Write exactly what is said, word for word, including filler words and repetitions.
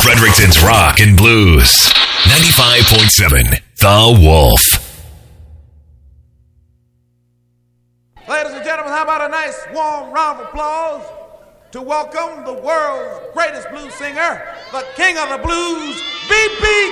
Fredericton's Rock and Blues. ninety-five point seven, The Wolf. Ladies and gentlemen, how about a nice warm round of applause to welcome the world's greatest blues singer, the king of the blues, B B